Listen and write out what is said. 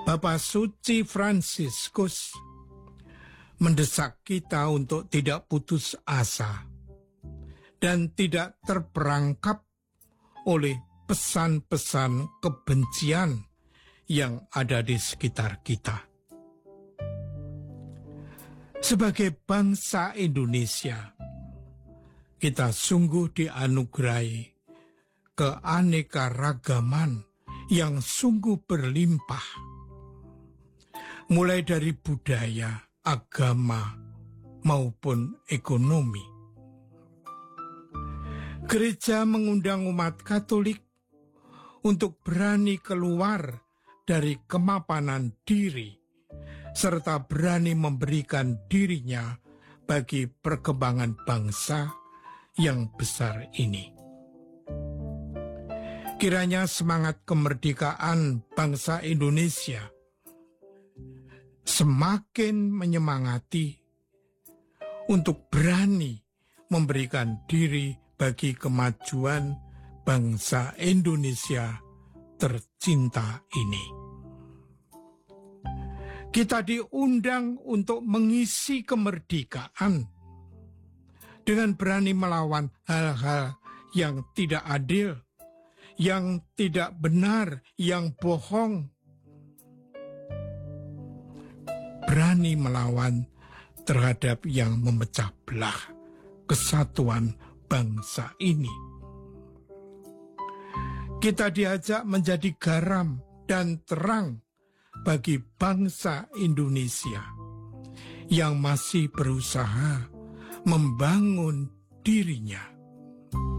Bapak Suci Fransiskus mendesak kita untuk tidak putus asa dan tidak terperangkap oleh pesan-pesan kebencian yang ada di sekitar kita. Sebagai bangsa Indonesia, kita sungguh dianugerahi keanekaragaman yang sungguh berlimpah, mulai dari budaya, agama, maupun ekonomi. Gereja mengundang umat Katolik untuk berani keluar dari kemapanan diri, serta berani memberikan dirinya bagi perkembangan bangsa yang besar ini. Kiranya semangat kemerdekaan bangsa Indonesia semakin menyemangati untuk berani memberikan diri bagi kemajuan bangsa Indonesia tercinta ini. Kita diundang untuk mengisi kemerdekaan dengan berani melawan hal-hal yang tidak adil, yang tidak benar, yang bohong. Berani melawan terhadap yang memecah belah kesatuan bangsa ini. Kita diajak menjadi garam dan terang bagi bangsa Indonesia yang masih berusaha membangun dirinya.